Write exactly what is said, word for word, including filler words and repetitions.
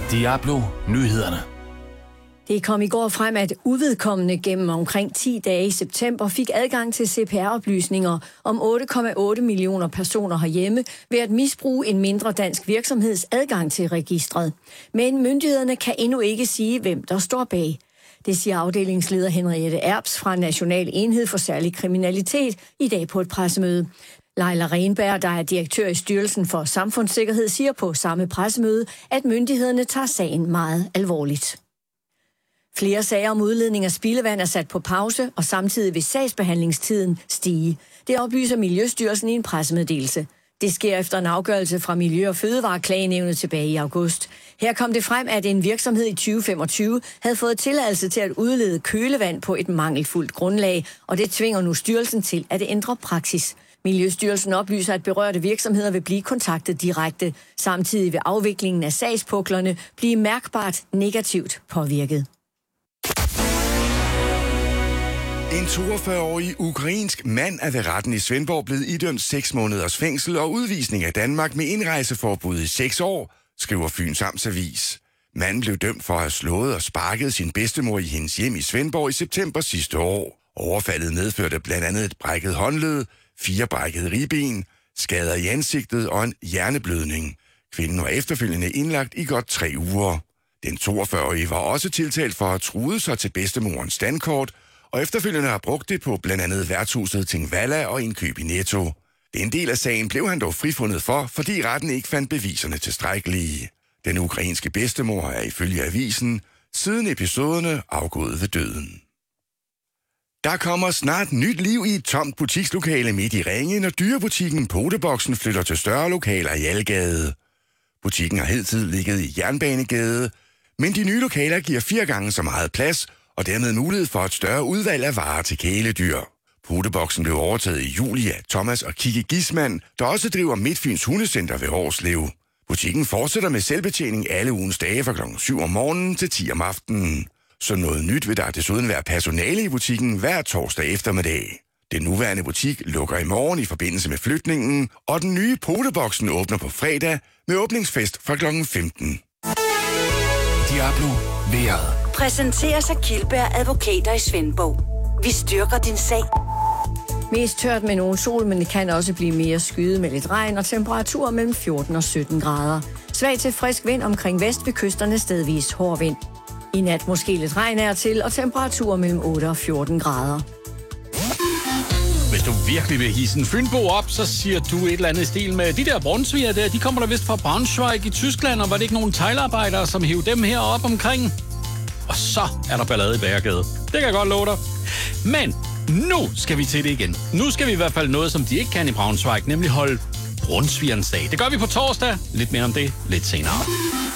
Diablo Nyhederne. Det kom i går frem, at uvedkommende gennem omkring ti dage i september fik adgang til C P R-oplysninger om otte komma otte millioner personer herhjemme ved at misbruge en mindre dansk virksomheds adgang til registret. Men myndighederne kan endnu ikke sige, hvem der står bag. Det siger afdelingsleder Henriette Erbs fra National Enhed for Særlig Kriminalitet i dag på et pressemøde. Leila Renberg, der er direktør i Styrelsen for Samfundssikkerhed, siger på samme pressemøde, at myndighederne tager sagen meget alvorligt. Flere sager om udledning af spildevand er sat på pause, og samtidig vil sagsbehandlingstiden stige. Det oplyser Miljøstyrelsen i en pressemeddelelse. Det sker efter en afgørelse fra Miljø- og Fødevareklagenævnet tilbage i august. Her kom det frem, at en virksomhed i tyve femogtyve havde fået tilladelse til at udlede kølevand på et mangelfuldt grundlag, og det tvinger nu styrelsen til at ændre praksis. Miljøstyrelsen oplyser, at berørte virksomheder vil blive kontaktet direkte. Samtidig vil afviklingen af sagspuklerne blive mærkbart negativt påvirket. En toogfyrre-årig ukrainsk mand er ved retten i Svendborg blevet idømt seks måneders fængsel og udvisning af Danmark med indrejseforbud i seks år, skriver Fyns Amtsavis. Manden blev dømt for at have slået og sparket sin bedstemor i hendes hjem i Svendborg i september sidste år. Overfaldet medførte blandt andet et brækket håndled, fire brækkede ribben, skader i ansigtet og en hjerneblødning. Kvinden var efterfølgende indlagt i godt tre uger. Den toogfyrre-årige var også tiltalt for at have truet sig til bedstemorens standkort, og efterfølgende har brugt det på blandt andet værtshuset Tingvalla og indkøb i Netto. Den del af sagen blev han dog frifundet for, fordi retten ikke fandt beviserne tilstrækkelige. Den ukrainske bedstemor er ifølge avisen siden episoderne afgået ved døden. Der kommer snart nyt liv i et tomt butikslokale midt i Ringe, når dyrebutikken Poteboksen flytter til større lokaler i Algade. Butikken har heltid ligget i Jernbanegade, men de nye lokaler giver fire gange så meget plads, og dermed mulighed for et større udvalg af varer til kæledyr. Poteboksen blev overtaget i juli af Thomas og Kikki Gisman, der også driver Midtfyns Hundecenter ved Årslev. Butikken fortsætter med selvbetjening alle ugens dage fra klokken syv om morgenen til ti om aftenen. Så noget nyt vil der desuden være personale i butikken hver torsdag eftermiddag. Den nuværende butik lukker i morgen i forbindelse med flytningen, og den nye Poteboksen åbner på fredag med åbningsfest fra klokken femten. Diablo vejret. Præsenteres af Kildberg Advokater i Svendborg. Vi styrker din sag. Mest tørt med nogen sol, men det kan også blive mere skyet med lidt regn og temperaturer mellem fjorten og sytten grader. Svag til frisk vind omkring vest ved kysterne stedvis hård vind. I nat måske lidt regn er til, og temperaturer mellem otte og fjorten grader. Hvis du virkelig vil hisse en Fynbo op, så siger du et eller andet i stil med, de der brunsviger der, de kommer der vist fra Braunschweig i Tyskland, og var det ikke nogen teglarbejdere, som hiver dem her op omkring? Og så er der ballade i Bærgade. Det kan jeg godt love dig. Men nu skal vi til det igen. Nu skal vi i hvert fald noget, som de ikke kan i Braunschweig, nemlig holde brunsvigernes dag. Det gør vi på torsdag. Lidt mere om det lidt senere.